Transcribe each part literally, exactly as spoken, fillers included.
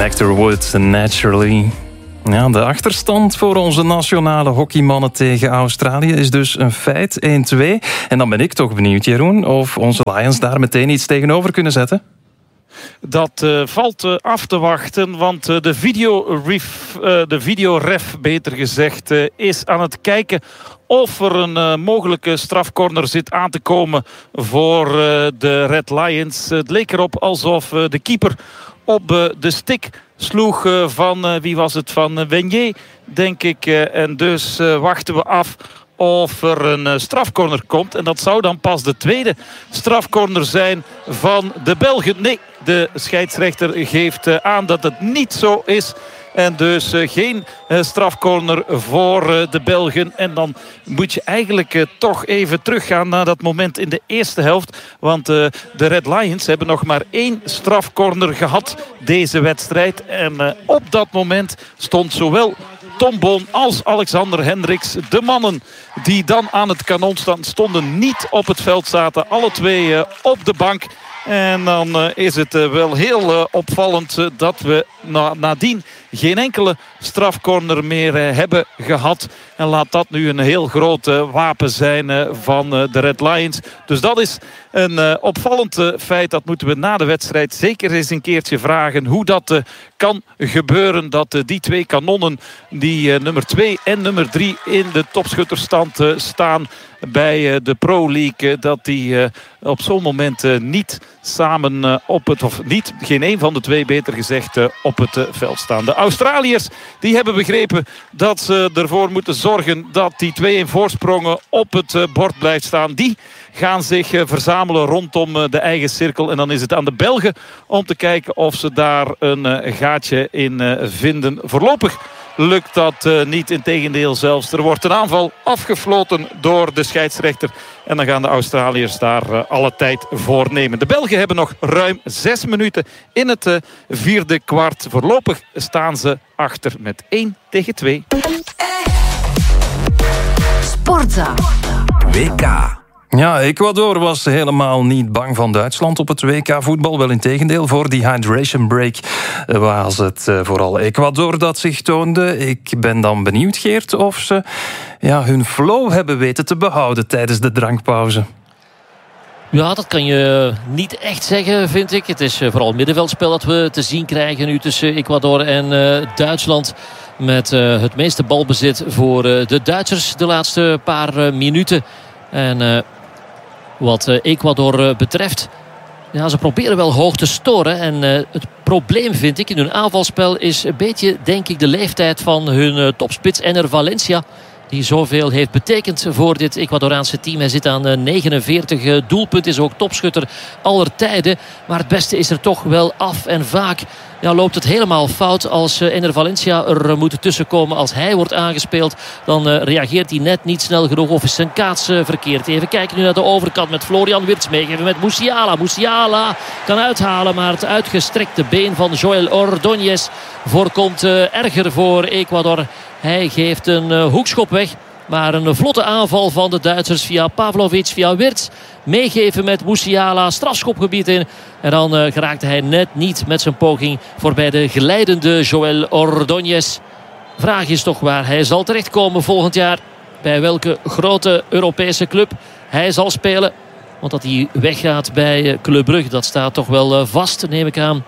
Nectar Wood, Naturally. Ja, de achterstand voor onze nationale hockeymannen tegen Australië is dus een feit, één twee. En dan ben ik toch benieuwd, Jeroen, of onze Lions daar meteen iets tegenover kunnen zetten. Dat uh, valt uh, af te wachten, want uh, de videoref, uh, de videoref, beter gezegd, uh, is aan het kijken of er een uh, mogelijke strafcorner zit aan te komen voor uh, de Red Lions. Het leek erop alsof uh, de keeper op uh, de stick sloeg uh, van, uh, wie was het, van uh, Wenier, denk ik. Uh, en dus uh, wachten we af of er een uh, strafcorner komt. En dat zou dan pas de tweede strafcorner zijn van de Belgen. Nee, de scheidsrechter geeft uh, aan dat het niet zo is. En dus uh, geen uh, strafcorner voor uh, de Belgen. En dan moet je eigenlijk uh, toch even teruggaan naar dat moment in de eerste helft. Want uh, de Red Lions hebben nog maar één strafcorner gehad deze wedstrijd. En uh, op dat moment stond zowel Tom Boon als Alexander Hendricks, de mannen die dan aan het kanon staan, stonden niet op het veld, zaten alle twee uh, op de bank. En dan uh, is het uh, wel heel uh, opvallend uh, dat we na, nadien geen enkele strafcorner meer uh, hebben gehad. En laat dat nu een heel groot uh, wapen zijn uh, van uh, de Red Lions. Dus dat is een uh, opvallend uh, feit. Dat moeten we na de wedstrijd zeker eens een keertje vragen. Hoe dat uh, kan gebeuren. Dat uh, die twee kanonnen die uh, nummer twee en nummer drie in de topschutterstand uh, staan bij uh, de Pro League. Uh, dat die uh, op zo'n moment uh, niet samen uh, op het, of niet, geen een van de twee beter gezegd, uh, op het uh, veld staan. De Australiërs die hebben begrepen dat ze ervoor moeten zorgen dat die twee-een voorsprongen op het uh, bord blijft staan. Die gaan zich uh, verzamelen rondom uh, de eigen cirkel. En dan is het aan de Belgen om te kijken of ze daar een uh, gaatje in uh, vinden. Voorlopig lukt dat uh, niet. Integendeel zelfs. Er wordt een aanval afgefloten door de scheidsrechter. En dan gaan de Australiërs daar uh, alle tijd voor nemen. De Belgen hebben nog ruim zes minuten in het uh, vierde kwart. Voorlopig staan ze achter met één tegen twee. Sportza. W K. Ja, Ecuador was helemaal niet bang van Duitsland op het W K voetbal. Wel in tegendeel, voor die hydration break was het vooral Ecuador dat zich toonde. Ik ben dan benieuwd, Geert, of ze ja, hun flow hebben weten te behouden tijdens de drankpauze. Ja, dat kan je niet echt zeggen, vind ik. Het is vooral middenveldspel dat we te zien krijgen nu tussen Ecuador en uh, Duitsland. Met uh, het meeste balbezit voor uh, de Duitsers de laatste paar uh, minuten. En uh, wat uh, Ecuador uh, betreft, ja, ze proberen wel hoog te storen. En uh, het probleem, vind ik, in hun aanvalspel is een beetje, denk ik, de leeftijd van hun uh, topspits Enner Valencia, die zoveel heeft betekend voor dit Ecuadoraanse team. Hij zit aan uh, negenenveertig doelpunten, is ook topschutter aller tijden. Maar het beste is er toch wel af. En vaak ja, loopt het helemaal fout als uh, Enner Valencia er uh, moet tussenkomen. Als hij wordt aangespeeld, dan uh, reageert hij net niet snel genoeg of is zijn kaats uh, verkeerd. Even kijken nu naar de overkant met Florian Wirtz. Meegeven met Musiala. Musiala kan uithalen, maar het uitgestrekte been van Joel Ordóñez voorkomt uh, erger voor Ecuador. Hij geeft een uh, hoekschop weg. Maar een vlotte aanval van de Duitsers via Pavlovic, via Wirtz. Meegeven met Musiala, strafschopgebied in. En dan uh, geraakte hij net niet met zijn poging voorbij de geleidende Joel Ordóñez. Vraag is toch waar hij zal terechtkomen volgend jaar. Bij welke grote Europese club hij zal spelen. Want dat hij weggaat bij Club Brugge, dat staat toch wel uh, vast, neem ik aan.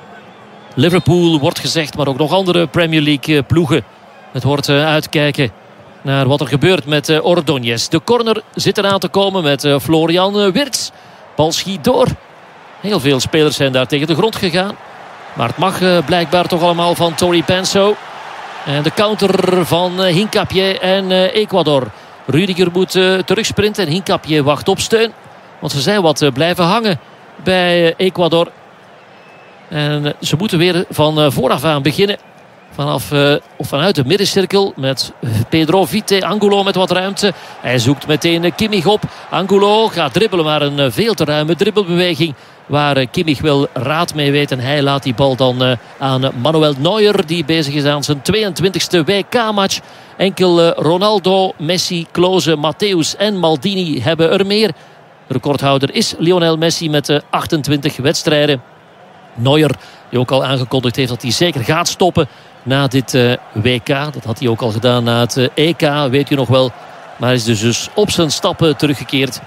Liverpool wordt gezegd, maar ook nog andere Premier League ploegen. Het wordt uh, uitkijken naar wat er gebeurt met uh, Ordóñez. De corner zit eraan te komen met uh, Florian uh, Wirtz. Bal schiet door. Heel veel spelers zijn daar tegen de grond gegaan. Maar het mag uh, blijkbaar toch allemaal van Tori Penso. En de counter van uh, Hincapié en uh, Ecuador. Rudiger moet uh, terugsprinten en Hincapié wacht op steun. Want ze zijn wat uh, blijven hangen bij uh, Ecuador. En uh, ze moeten weer van uh, vooraf aan beginnen. Vanaf, uh, of vanuit de middencirkel met Pedro Vite. Angulo met wat ruimte. Hij zoekt meteen Kimmich op. Angulo gaat dribbelen, maar een uh, veel te ruime dribbelbeweging. Waar uh, Kimmich wel raad mee weet. En hij laat die bal dan uh, aan Manuel Neuer. Die bezig is aan zijn tweeëntwintigste W K-match. Enkel uh, Ronaldo, Messi, Klose, Matthäus en Maldini hebben er meer. De recordhouder is Lionel Messi met uh, achtentwintig wedstrijden. Neuer, die ook al aangekondigd heeft dat hij zeker gaat stoppen na dit uh, W K. Dat had hij ook al gedaan na het uh, E K, weet u nog wel. Maar is dus, dus op zijn stappen teruggekeerd.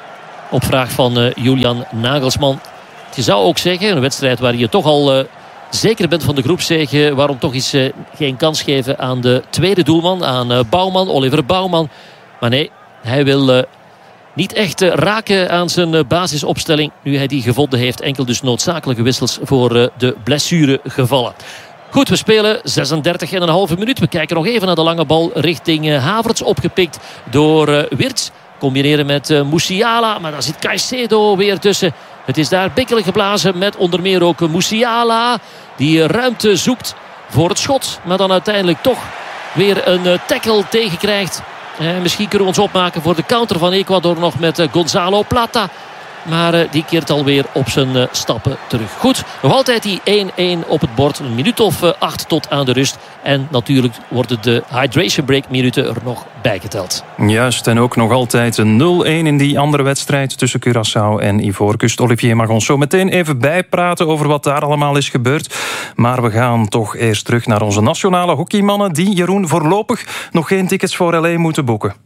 Op vraag van uh, Julian Nagelsman. Je zou ook zeggen, een wedstrijd waar je toch al uh, zeker bent van de groepszege. Waarom toch eens uh, geen kans geven aan de tweede doelman. Aan uh, Bouwman, Oliver Bouwman. Maar nee, hij wil uh, niet echt uh, raken aan zijn uh, basisopstelling. Nu hij die gevonden heeft. Enkel dus noodzakelijke wissels voor uh, de blessuregevallen. Goed, we spelen zesendertig komma vijf minuut. We kijken nog even naar de lange bal richting uh, Havertz. Opgepikt door uh, Wirtz. Combineren met uh, Musiala. Maar daar zit Caicedo weer tussen. Het is daar bikkelig geblazen met onder meer ook Musiala. Die ruimte zoekt voor het schot. Maar dan uiteindelijk toch weer een uh, tackle tegenkrijgt. Uh, misschien kunnen we ons opmaken voor de counter van Ecuador nog met uh, Gonzalo Plata. Maar uh, die keert alweer op zijn uh, stappen terug. Goed, nog altijd die één-één op het bord. Een minuut of uh, acht tot aan de rust. En natuurlijk worden de hydration break minuten er nog bijgeteld. Juist, en ook nog altijd een nul-één in die andere wedstrijd tussen Curaçao en Ivoorkust. Olivier mag ons zo meteen even bijpraten over wat daar allemaal is gebeurd. Maar we gaan toch eerst terug naar onze nationale hockeymannen die, Jeroen, voorlopig nog geen tickets voor L A moeten boeken.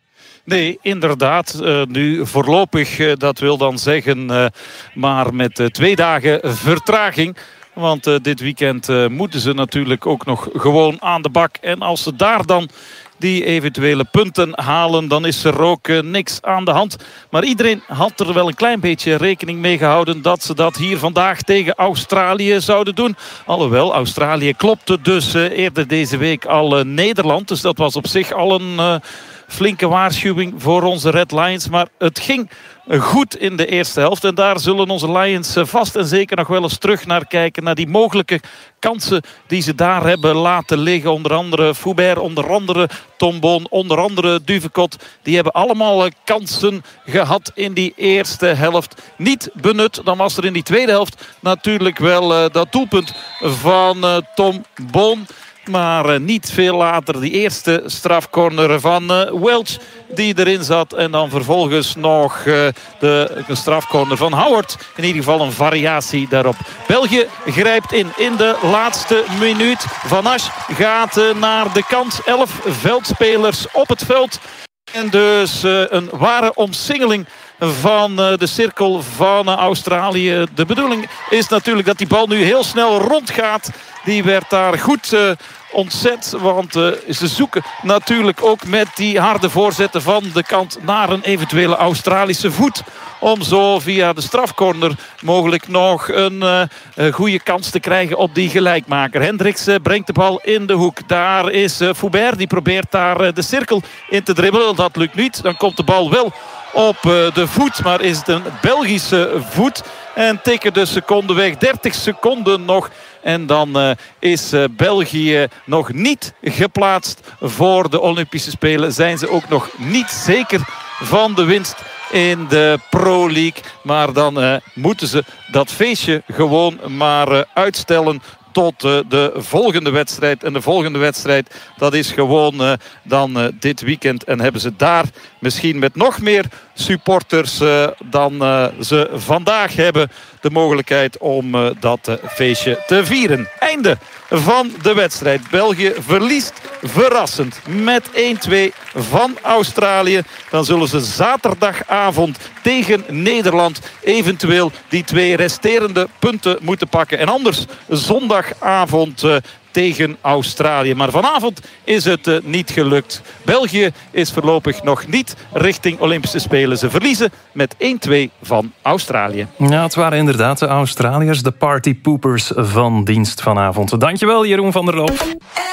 Nee, inderdaad. Uh, nu voorlopig, uh, dat wil dan zeggen, uh, maar met uh, twee dagen vertraging. Want uh, dit weekend uh, moeten ze natuurlijk ook nog gewoon aan de bak. En als ze daar dan die eventuele punten halen, dan is er ook uh, niks aan de hand. Maar iedereen had er wel een klein beetje rekening mee gehouden dat ze dat hier vandaag tegen Australië zouden doen. Alhoewel, Australië klopte dus uh, eerder deze week al uh, Nederland. Dus dat was op zich al een Uh, flinke waarschuwing voor onze Red Lions. Maar het ging goed in de eerste helft. En daar zullen onze Lions vast en zeker nog wel eens terug naar kijken. Naar die mogelijke kansen die ze daar hebben laten liggen. Onder andere Foubert, onder andere Tom Boon, onder andere Duvekot. Die hebben allemaal kansen gehad in die eerste helft. Niet benut. Dan was er in die tweede helft natuurlijk wel uh, dat doelpunt van uh, Tom Boon. Maar uh, niet veel later die eerste strafcorner van uh, Welch die erin zat. En dan vervolgens nog uh, de strafcorner van Howard. In ieder geval een variatie daarop. België grijpt in in de laatste minuut. Van Asch gaat uh, naar de kant. Elf veldspelers op het veld. En dus uh, een ware omsingeling van uh, de cirkel van uh, Australië. De bedoeling is natuurlijk dat die bal nu heel snel rondgaat. Die werd daar goed uh, ontzet. Want uh, ze zoeken natuurlijk ook met die harde voorzetten van de kant naar een eventuele Australische voet. Om zo via de strafcorner mogelijk nog een uh, uh, goede kans te krijgen op die gelijkmaker. Hendricks uh, brengt de bal in de hoek. Daar is uh, Foubert. Die probeert daar uh, de cirkel in te dribbelen. Dat lukt niet. Dan komt de bal wel op uh, de voet. Maar is het een Belgische voet. En tikken de seconden weg. dertig seconden nog. En dan uh, is uh, België nog niet geplaatst voor de Olympische Spelen. Zijn ze ook nog niet zeker van de winst in de Pro League. Maar dan uh, moeten ze dat feestje gewoon maar uh, uitstellen tot uh, de volgende wedstrijd. En de volgende wedstrijd, dat is gewoon uh, dan uh, dit weekend. En hebben ze daar misschien met nog meer supporters uh, dan uh, ze vandaag hebben de mogelijkheid om uh, dat uh, feestje te vieren. Einde van de wedstrijd. België verliest verrassend met één-twee van Australië. Dan zullen ze zaterdagavond tegen Nederland eventueel die twee resterende punten moeten pakken. En anders zondagavond uh, tegen Australië. Maar vanavond is het uh, niet gelukt. België is voorlopig nog niet richting Olympische Spelen. Ze verliezen met één-twee van Australië. Ja, het waren inderdaad de Australiërs, de partypoopers van dienst vanavond. Dankjewel, Jeroen van der Loop.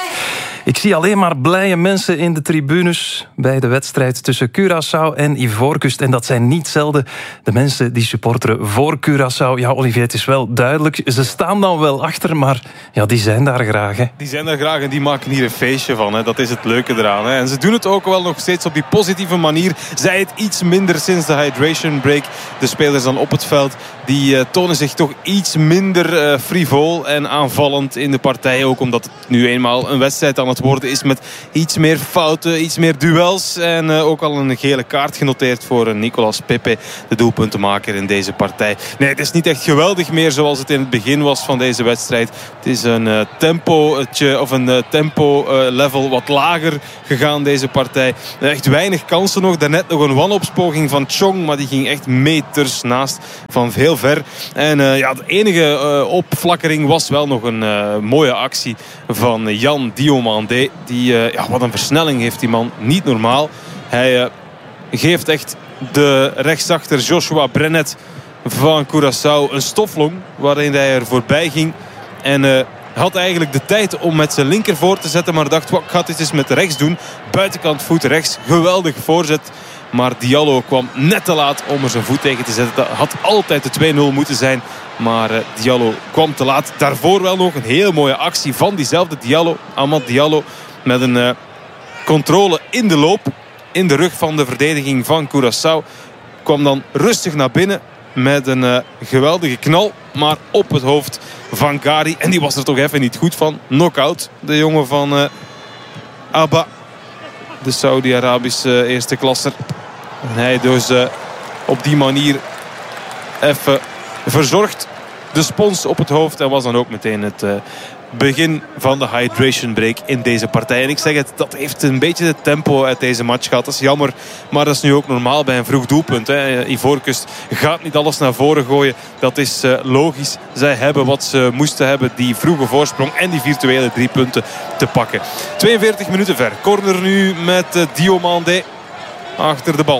Ik zie alleen maar blije mensen in de tribunes bij de wedstrijd tussen Curaçao en Ivoorkust. En dat zijn niet zelden de mensen die supporteren voor Curaçao. Ja, Olivier, het is wel duidelijk. Ze staan dan wel achter, maar ja, die zijn daar graag. Hè. Die zijn daar graag en die maken hier een feestje van. Hè. Dat is het leuke eraan. Hè. En ze doen het ook wel nog steeds op die positieve manier. Zij het iets minder sinds de hydration break. De spelers dan op het veld, die uh, tonen zich toch iets minder uh, frivol en aanvallend in de partij. Ook omdat het nu eenmaal een wedstrijd aan het het worden is met iets meer fouten, iets meer duels. En uh, ook al een gele kaart genoteerd voor uh, Nicolas Pepe, de doelpuntenmaker in deze partij. Nee, het is niet echt geweldig meer zoals het in het begin was van deze wedstrijd. Het is een uh, tempootje of een uh, tempo uh, level wat lager gegaan deze partij. Echt weinig kansen nog. Daarnet nog een wanopspoging van Chong, maar die ging echt meters naast van heel ver. En uh, ja, de enige uh, opflakkering was wel nog een uh, mooie actie van Jan Diomandé. Die, uh, ja, wat een versnelling heeft die man. Niet normaal. Hij uh, geeft echt de rechtsachter Joshua Brenet van Curaçao een stoflong waarin hij er voorbij ging. En uh, had eigenlijk de tijd om met zijn linker voor te zetten, maar dacht, wat ik ga dit eens met rechts doen. Buitenkant voet rechts, geweldig voorzet. Maar Diallo kwam net te laat om er zijn voet tegen te zetten. Dat had altijd de twee nul moeten zijn. Maar uh, Diallo kwam te laat. Daarvoor wel nog een heel mooie actie van diezelfde Diallo. Amad Diallo met een uh, controle in de loop. In de rug van de verdediging van Curaçao. Kwam dan rustig naar binnen met een uh, geweldige knal. Maar op het hoofd van Gari. En die was er toch even niet goed van. Knockout. De jongen van uh, Abba. De Saudi-Arabische uh, eerste klasser. En hij dus uh, op die manier even verzorgd. De spons op het hoofd. En was dan ook meteen het uh, begin van de hydration break in deze partij. En ik zeg het, dat heeft een beetje het tempo uit deze match gehad. Dat is jammer, maar dat is nu ook normaal bij een vroeg doelpunt. Hè. Ivoorkust gaat niet alles naar voren gooien. Dat is uh, logisch. Zij hebben wat ze moesten hebben. Die vroege voorsprong en die virtuele drie punten te pakken. tweeënveertig minuten ver. Corner nu met uh, Diomandé achter de bal.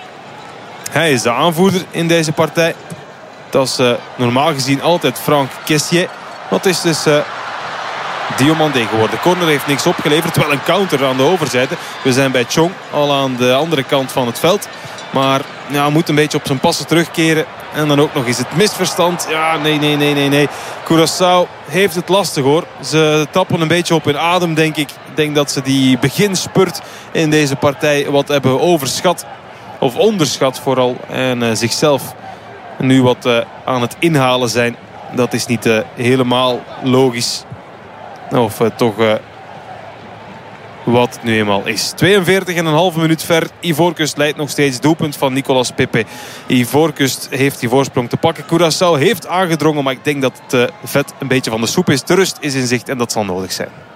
Hij is de aanvoerder in deze partij. Dat is uh, normaal gezien altijd Franck Kessié. Wat is dus uh, Diomandé geworden. Corner heeft niks opgeleverd. Wel een counter aan de overzijde. We zijn bij Chong al aan de andere kant van het veld. Maar ja, moet een beetje op zijn passen terugkeren. En dan ook nog eens het misverstand. Ja, nee, nee, nee, nee, nee. Curaçao heeft het lastig hoor. Ze tappen een beetje op hun adem, denk ik. Ik denk dat ze die beginspurt in deze partij wat hebben overschat. Of onderschat vooral. En uh, zichzelf nu wat uh, aan het inhalen zijn. Dat is niet uh, helemaal logisch. Of uh, toch uh, wat het nu eenmaal is. tweeënveertig en een halve minuut ver. Ivoorkust leidt nog steeds. Doelpunt van Nicolas Pepe. Ivoorkust heeft die voorsprong te pakken. Curaçao heeft aangedrongen. Maar ik denk dat het uh, vet een beetje van de soep is. De rust is in zicht en dat zal nodig zijn.